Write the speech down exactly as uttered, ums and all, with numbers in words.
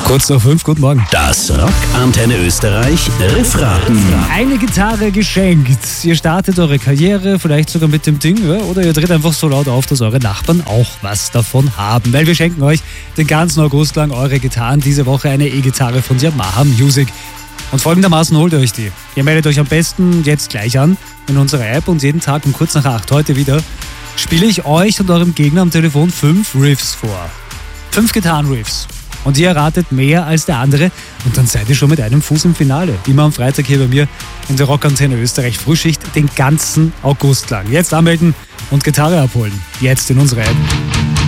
Kurz nach fünf, guten Morgen. Das Rock Antenne Österreich Riffraten. Eine Gitarre geschenkt. Ihr startet eure Karriere, vielleicht sogar mit dem Ding, ja? Oder ihr dreht einfach so laut auf, dass eure Nachbarn auch was davon haben. Weil wir schenken euch den ganzen August lang eure Gitarren. Diese Woche eine E-Gitarre von Yamaha Music. Und folgendermaßen holt ihr euch die. Ihr meldet euch am besten jetzt gleich an in unserer App und jeden Tag um kurz nach acht heute wieder spiele ich euch und eurem Gegner am Telefon fünf Riffs vor. Fünf Gitarrenriffs. Und ihr erratet mehr als der andere und dann seid ihr schon mit einem Fuß im Finale. Immer am Freitag hier bei mir in der Rockantenne Österreich Frühschicht den ganzen August lang. Jetzt anmelden und Gitarre abholen. Jetzt in unserer App.